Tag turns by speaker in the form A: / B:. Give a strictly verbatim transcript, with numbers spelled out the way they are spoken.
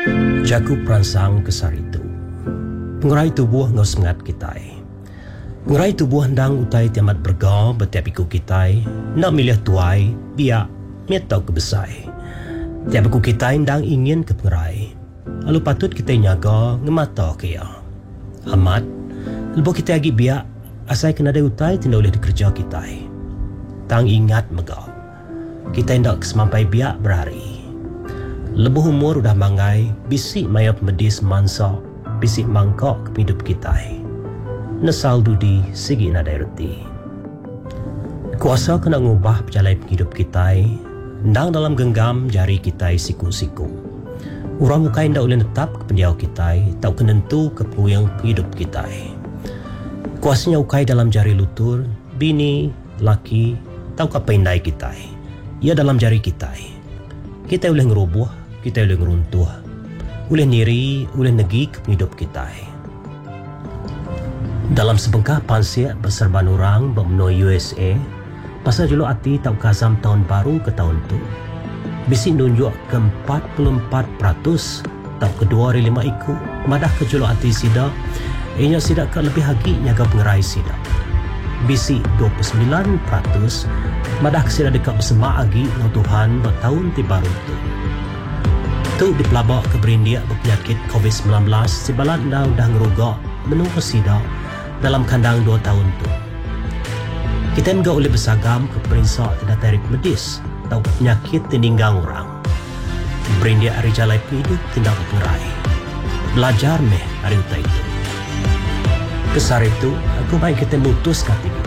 A: Jaku peransang kesar itu. Pengurai tubuh ngau semangat kitai. Pengurai tubuh hendang utai tiamat bergau betiap iku kitai. Nak milih tuai, biak, mietau kebesai. Tiap iku kitai hendang ingin ke pengurai. Lalu patut kita nyaga ngemata kaya. Amat, lepas kita agi biak, asai kena ada utai tidak boleh dikerja kitai. Tang ingat mega. Kita hendak kesemampai biak berhari. Lebuh umur udah mangai, bisik maya medis mansa, bisik mangkok ke hidup kita. Nesal dudi segi nadai reti. Kuasa kena ngubah perjalanan hidup kita, ndang dalam genggam jari kita siku-siku. Orang muka ndak boleh tetap ke pendiau kita, tak kenentu ke puyang hidup kita. Kuasanya ukai dalam jari lutur, bini, laki, tahu apa indai kita. Ia dalam jari kita. Kita boleh ngerubuh, kita boleh ngeruntuh, boleh niri, boleh negi ke hidup kita. Dalam sebengkah pansiak berserban orang bermenui U S A, pasal julu hati tak kazam tahun baru ke tahun tu, bisik nunjuk ke empat puluh empat peratus tak kedua dari lima iku, madah ke julu hati sida, ianya sida ke lebih hagi nyaga pengerai sida. Bisik dua puluh sembilan peratus, madah ke sida dekat bersemak lagi no Tuhan bertahun ti baru tu. Tu dipelabak ke berindia berpenyakit covid sembilan belas si balat dah dah ngerugak menunggu sida dalam kandang dua tahun tu. Kita enggak boleh bersagam ke perinsak tidak tarik medis atau penyakit tininggang orang. Berindia hari jalai hidup tindak pengerai. Belajar meh hari utai itu. Kesar itu, aku main kita mutus kata